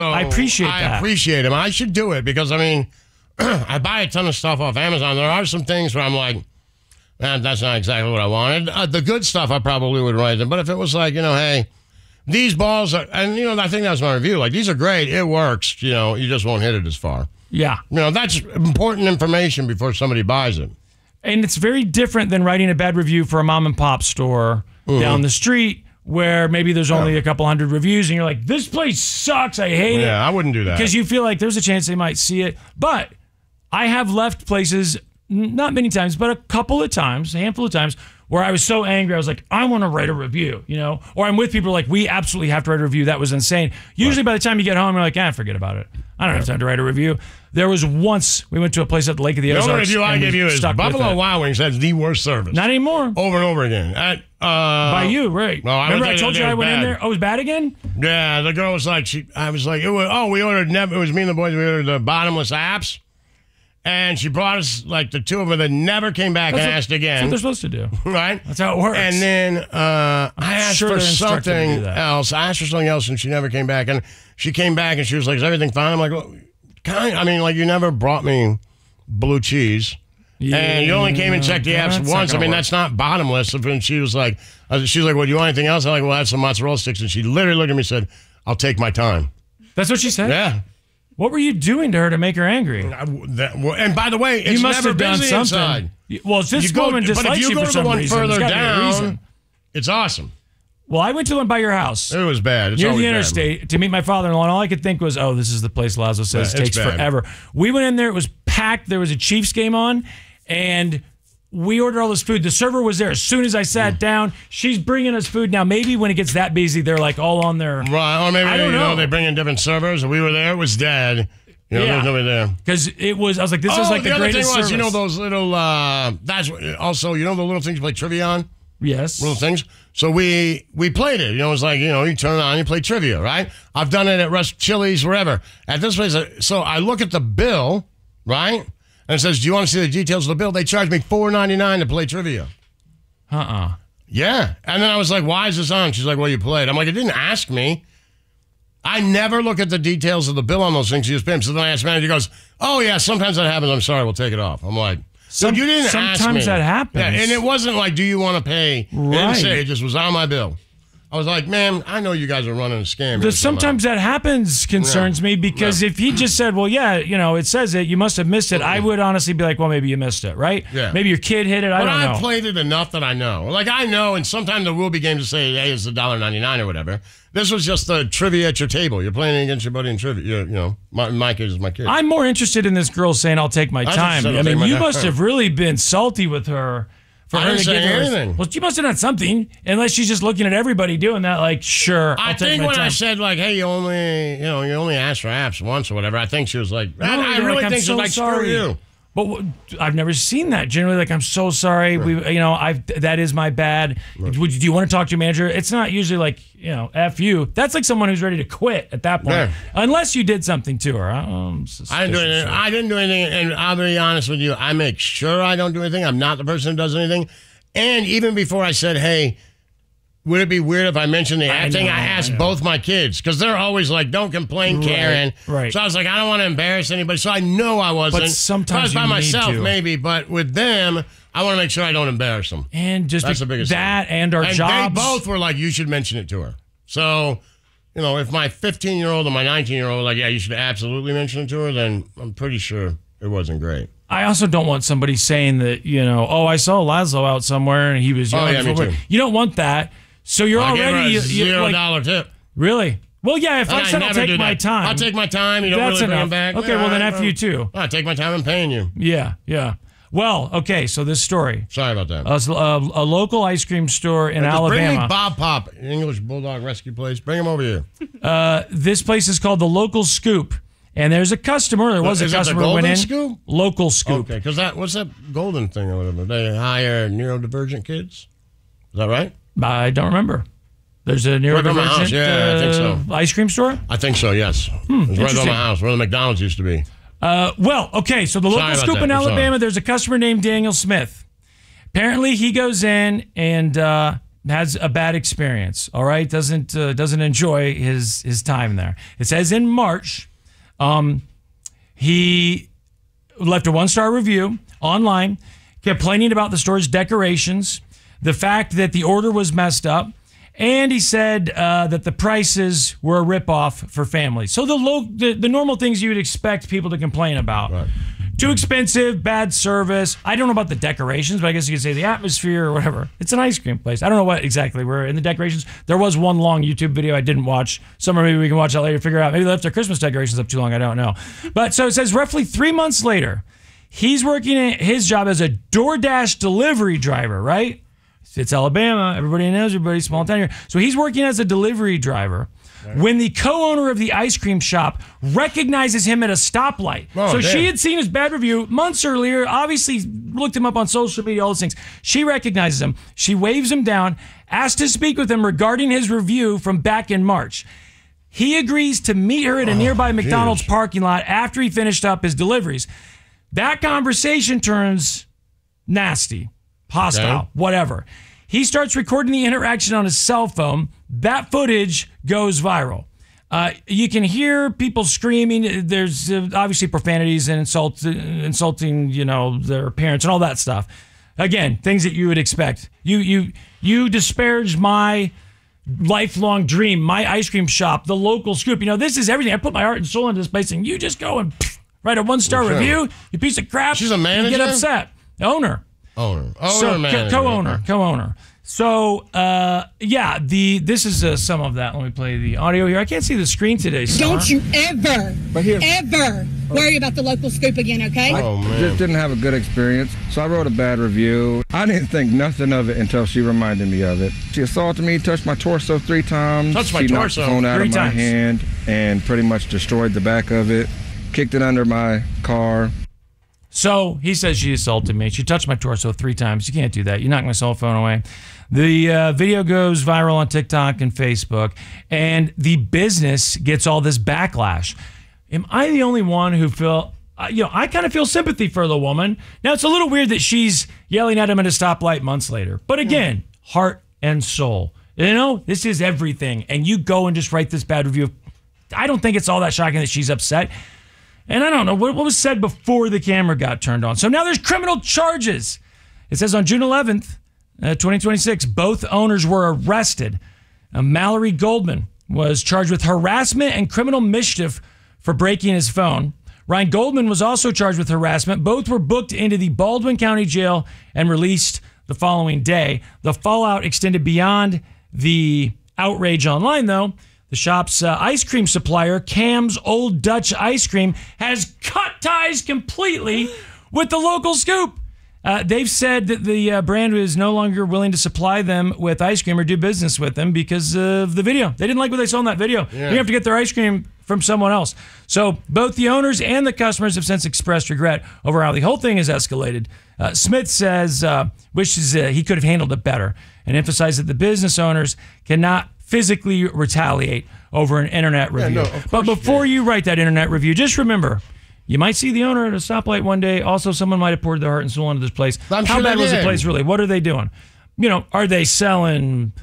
I appreciate that. I appreciate him. I should do it because, I mean, I buy a ton of stuff off Amazon. There are some things where I'm like, that's not exactly what I wanted. The good stuff I probably would write them. But if it was like, hey, these balls are, and, I think that's my review. Like, these are great. It works. You just won't hit it as far. Yeah. That's important information before somebody buys it. And it's very different than writing a bad review for a mom and pop store down the street where maybe there's only a couple hundred reviews and you're like, this place sucks. I hate it. Yeah, I wouldn't do that. Because you feel like there's a chance they might see it. But I have left places, not many times, but a couple of times, a handful of times, where I was so angry, I was like, I want to write a review, Or I'm with people like, we absolutely have to write a review. That was insane. Usually by the time you get home, you're like, forget about it. I don't have time to write a review. There was once we went to a place at the Lake of the Ozarks. The only review I give you is Buffalo Wild Wings has the worst service. Not anymore. Over and over again. By you, right. No, remember I told you I went in there? Oh, it was bad again? Yeah, the girl was like, we ordered, it was me and the boys, we ordered the bottomless apps. And she brought us, like, the two of them that never came back and asked again. That's what they're supposed to do. Right? That's how it works. And then I asked for something else. I asked for something else, and she never came back. And she came back, and she was like, is everything fine? I'm like, well, you never brought me blue cheese. Yeah, and you only came and checked the apps once. That's not bottomless. And she was like, well, do you want anything else? I'm like, well, I have some mozzarella sticks. And she literally looked at me and said, I'll take my time. That's what she said? Yeah. What were you doing to her to make her angry? And by the way, it's you must never have done busy something. Inside. Well, this woman dislikes you for some reason. But if you go to the one further down, it's awesome. Well, I went to the one by your house. It was bad. It's near the interstate to meet my father-in-law, and all I could think was, oh, this is the place Lazo says takes forever. We went in there. It was packed. There was a Chiefs game on, and we ordered all this food. The server was there as soon as I sat down. She's bringing us food. Now, maybe when it gets that busy, they're like all on their... Right, or maybe I don't know. They bring in different servers. We were there. It was dead. There's nobody there. Because it was... I was like, this is like the greatest other thing service. was, those little... that's also, the little things you play trivia on? Yes. Little things. So we played it. It was like, you turn it on, you play trivia, right? I've done it at Rush Chili's, wherever. At this place, so I look at the bill, right? And it says, do you want to see the details of the bill? They charged me $4.99 to play trivia. Yeah. And then I was like, why is this on? She's like, well, you played. I'm like, it didn't ask me. I never look at the details of the bill on those things you just pay. So then I asked the manager, he goes, oh, yeah, sometimes that happens. I'm sorry, we'll take it off. I'm like, dude, you didn't ask me. Sometimes that happens. Yeah, and it wasn't like, do you want to pay? Right. It didn't say, it just was on my bill. I was like, man, I know you guys are running a scam. Sometimes that happens concerns me because if he just said, well, yeah, it says it, you must have missed it, I would honestly be like, well, maybe you missed it, right? Yeah. Maybe your kid hit it, I don't know. But I've played it enough that I know. Like, I know, and sometimes there will be games that say, hey, it's $1.99 or whatever. This was just the trivia at your table. You're playing against your buddy in trivia. My kid is my kid. I'm more interested in this girl saying, I'll take my time. You must have really been salty with her. I didn't say anything. Well, she must have done something, unless she's just looking at everybody doing that. Like, sure. I think when I said like, "Hey, you only asked for apps once or whatever," I think she was like, "I really think she's like, screw you." But I've never seen that. Generally, like, I'm so sorry. Right. That is my bad. Right. Do you want to talk to your manager? It's not usually like, F you. That's like someone who's ready to quit at that point. Yeah. Unless you did something to her. I didn't do anything. I didn't do anything. And I'll be honest with you. I make sure I don't do anything. I'm not the person who does anything. And even before I said, hey, would it be weird if I mentioned the ad thing? I asked both my kids because they're always like, don't complain, Karen. Right. So I was like, I don't want to embarrass anybody. So I know I wasn't. But sometimes if I was by myself, maybe. But with them, I want to make sure I don't embarrass them. And just that's the biggest that thing. And our and jobs. They both were like, you should mention it to her. So, if my 15-year-old and my 19-year-old were like, yeah, you should absolutely mention it to her, then I'm pretty sure it wasn't great. I also don't want somebody saying that, I saw Laszlo out somewhere and he was young. Oh, yeah, me too. You don't want that. So you're already... $0 tip. Really? Well, yeah, if I said I'll take my time. I'll take my time. You don't really bring them back. Okay, well, then F you too. I'll take my time in paying you. Yeah. Well, okay, so this story. Sorry about that. A local ice cream store in Alabama. Bring me Bob Pop, English Bulldog Rescue Place. Bring him over here. This place is called the Local Scoop. And there's a customer. There was a customer who went in. Scoop? Local Scoop. Okay, because what's that golden thing or whatever? They hire neurodivergent kids? Is that right? I don't remember. There's a neurodivergent I think so. Ice cream store? I think so, yes. It's right on my house, where the McDonald's used to be. Okay, so the Local Scoop in Alabama, there's a customer named Daniel Smith. Apparently, he goes in and has a bad experience. All right, doesn't enjoy his time there. It says in March, he left a 1-star review online, complaining about the store's decorations, the fact that the order was messed up, and he said that the prices were a ripoff for families. So the normal things you would expect people to complain about. Right. Too expensive, bad service. I don't know about the decorations, but I guess you could say the atmosphere or whatever. It's an ice cream place. I don't know what exactly were in the decorations. There was one long YouTube video I didn't watch. Somewhere maybe we can watch that later, figure out. Maybe they left their Christmas decorations up too long. I don't know. But so it says roughly 3 months later, he's working his job as a DoorDash delivery driver, right? It's Alabama. Everybody knows everybody. Small town here. So he's working as a delivery driver. Right. When the co-owner of the ice cream shop recognizes him at a stoplight. Oh, she had seen his bad review months earlier, obviously looked him up on social media, all those things. She recognizes him. She waves him down, asks to speak with him regarding his review from back in March. He agrees to meet her at a nearby McDonald's parking lot after he finished up his deliveries. That conversation turns nasty, hostile, whatever. He starts recording the interaction on his cell phone. That footage goes viral. You can hear people screaming. There's obviously profanities and insulting, their parents and all that stuff. Again, things that you would expect. You disparage my lifelong dream, my ice cream shop, the local scoop. This is everything. I put my heart and soul into this place, and you just go and write a 1-star review. You piece of crap. She's a manager. You get upset. Owner. Co-owner. So, this is some of that. Let me play the audio here. I can't see the screen today, Summer. Don't you ever worry about the local scoop again, okay? I just didn't have a good experience, so I wrote a bad review. I didn't think nothing of it until she reminded me of it. She assaulted me, touched my torso 3 times. She knocked the phone out of my hand and pretty much destroyed the back of it, kicked it under my car. So he says she assaulted me. She touched my torso 3 times. You can't do that. You knocked my cell phone away. The video goes viral on TikTok and Facebook, and the business gets all this backlash. Am I the only one who I kind of feel sympathy for the woman. Now, it's a little weird that she's yelling at him at a stoplight months later. But again, heart and soul. This is everything. And you go and just write this bad review. I don't think it's all that shocking that she's upset. And I don't know what was said before the camera got turned on. So now there's criminal charges. It says on June 11th, 2026, both owners were arrested. Mallory Goldman was charged with harassment and criminal mischief for breaking his phone. Ryan Goldman was also charged with harassment. Both were booked into the Baldwin County Jail and released the following day. The fallout extended beyond the outrage online, though. The shop's ice cream supplier, Cam's Old Dutch Ice Cream, has cut ties completely with the local scoop. They've said that the brand is no longer willing to supply them with ice cream or do business with them because of the video. They didn't like what they saw in that video. Yeah. You have to get their ice cream from someone else. So both the owners and the customers have since expressed regret over how the whole thing has escalated. Smith says wishes he could have handled it better and emphasized that the business owners cannot physically retaliate over an internet review. But before you write that internet review, just remember, you might see the owner at a stoplight one day. Also, someone might have poured their heart and soul into this place. How bad was the place really? What are they doing? Are they selling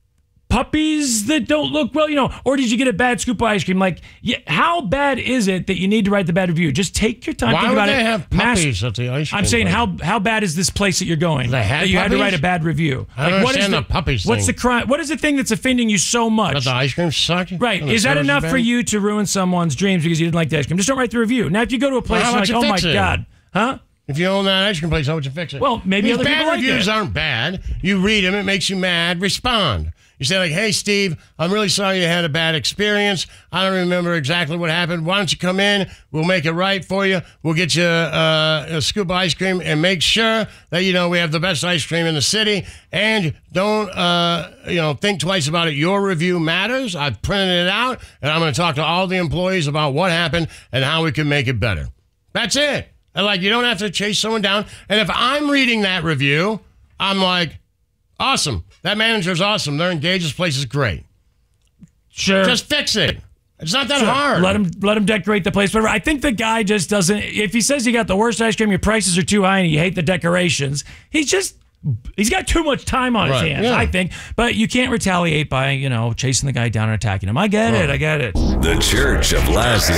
puppies that don't look well? Or did you get a bad scoop of ice cream? How bad is it that you need to write the bad review? Just take your time. Think about it. Why would they have puppies at the ice cream? I'm saying how bad is this place that you're going that you had to write a bad review? I don't understand the puppies thing. What's the crime? What is the thing that's offending you so much? That the ice cream sucked? Right. Is that enough for you to ruin someone's dreams because you didn't like the ice cream? Just don't write the review. Now, if you go to a place and you're like, oh my God. Huh? If you own that ice cream place, how would you fix it? Well, maybe other people like it. Bad reviews aren't bad. You read them. It makes you mad. Respond. You say hey, Steve, I'm really sorry you had a bad experience. I don't remember exactly what happened. Why don't you come in? We'll make it right for you. We'll get you a scoop of ice cream and make sure that, we have the best ice cream in the city. And don't, think twice about it. Your review matters. I've printed it out, and I'm going to talk to all the employees about what happened and how we can make it better. That's it. And you don't have to chase someone down. And if I'm reading that review, I'm like, awesome. That manager's awesome. They're engaged. This place is great. Sure. Just fix it. It's not that hard. Let him decorate the place. Whatever. I think the guy just doesn't. If he says you got the worst ice cream, your prices are too high, and you hate the decorations, he's just He's got too much time on his hands, I think. But you can't retaliate by, chasing the guy down and attacking him. I get it. The Church of Lazio.